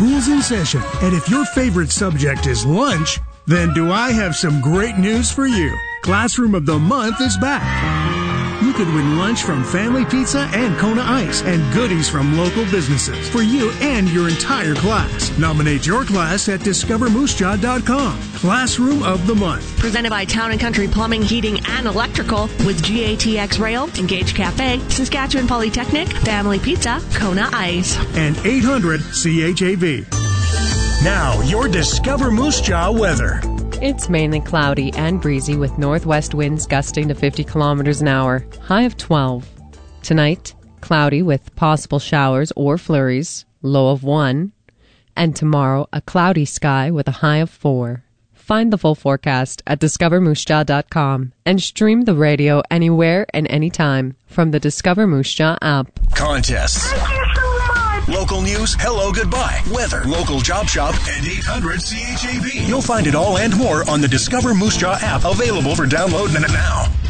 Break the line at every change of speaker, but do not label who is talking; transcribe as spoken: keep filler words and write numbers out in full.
school's in session. And if your favorite subject is lunch, then do I have some great news for you. Classroom of the Month is back. You could win lunch from Family Pizza and Kona Ice and goodies from local businesses for you and your entire class. Nominate your class at discover moose jaw dot com. Classroom of the Month.
Presented by Town and Country Plumbing, Heating, and Electrical with G A T X Rail, Engage Cafe, Saskatchewan Polytechnic, Family Pizza, Kona Ice.
And eight hundred C H A V. Now, your Discover Moose Jaw weather.
It's mainly cloudy and breezy with northwest winds gusting to fifty kilometers an hour, high of twelve. Tonight, cloudy with possible showers or flurries, low of one. And tomorrow, a cloudy sky with a high of four. Find the full forecast at discover moose jaw dot com and stream the radio anywhere and anytime from the Discover Moose Jaw app.
Contests.
Thank you so much.
Local news, hello, goodbye, weather, local job shop, and eight hundred C H A B. You'll find it all and more on the Discover Moose Jaw app, available for download now.